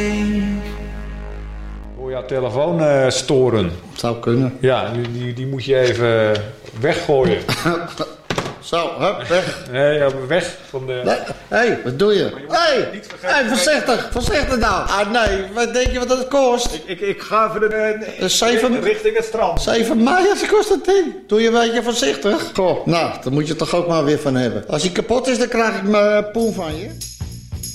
Hoor jouw telefoon storen? Zou kunnen. Ja, die moet je even weggooien. Zo, hup, weg. Nee, ja, weg van de... Nee. Hé, wat doe je? Hé, voorzichtig nou. Ah nee, wat denk je wat dat kost? Ik ga even richting het strand. 7 Maaiers kost dat ding. Doe je een beetje voorzichtig. Goh, nou, daar moet je toch ook maar weer van hebben. Als hij kapot is, dan krijg ik mijn poen van je.